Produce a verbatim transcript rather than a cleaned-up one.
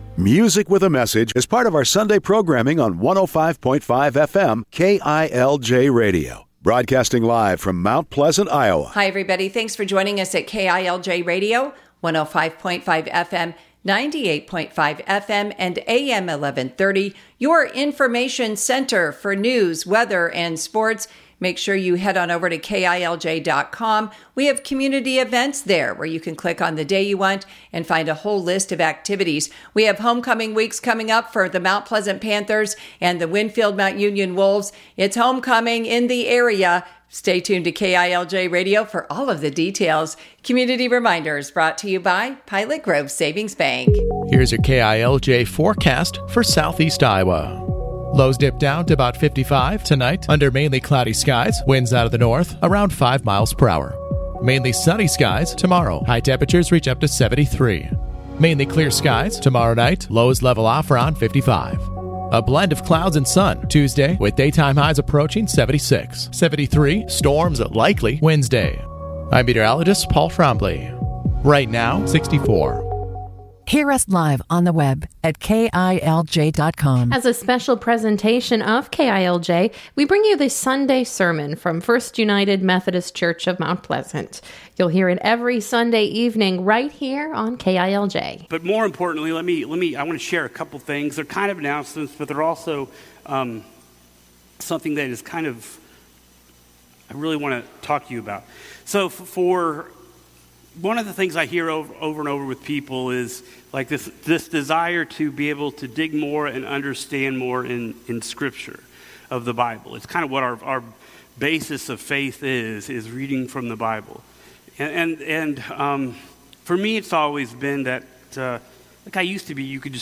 Music with a Message is part of our Sunday programming on one oh five point five F M K I L J Radio. Broadcasting live from Mount Pleasant, Iowa. Hi, everybody. Thanks for joining us at K I L J Radio, one oh five point five F M, ninety-eight point five F M, and A M eleven thirty, your information center for news, weather, and sports. Make sure you head on over to K I L J dot com. We have community events there where you can click on the day you want and find a whole list of activities. We have homecoming weeks coming up for the Mount Pleasant Panthers and the Winfield Mount Union Wolves. It's homecoming in the area. Stay tuned to K I L J Radio for all of the details. Community reminders brought to you by Pilot Grove Savings Bank. Here's your K I L J forecast for southeast Iowa. Lows dip down to about fifty-five tonight under mainly cloudy skies. Winds out of the north around five miles per hour. Mainly sunny skies tomorrow. High temperatures reach up to seventy-three. Mainly clear skies tomorrow night. Lows level off around fifty-five. A blend of clouds and sun Tuesday with daytime highs approaching seventy-six. seventy-three. Storms likely Wednesday. I'm meteorologist Paul Trombley. Right now, sixty-four. Hear us live on the web at K I L J dot com. As a special presentation of K I L J, we bring you the Sunday sermon from First United Methodist Church of Mount Pleasant. You'll hear it every Sunday evening right here on K I L J. But more importantly, let me let me I want to share a couple things. They're kind of announcements, but they're also um, something that is kind of I really want to talk to you about. So f- for one of the things I hear over, over and over with people is like this this desire to be able to dig more and understand more in, in Scripture of the Bible. It's kind of what our, our basis of faith is, is reading from the Bible. And and, and um, for me, it's always been that, uh, like I used to be, you could just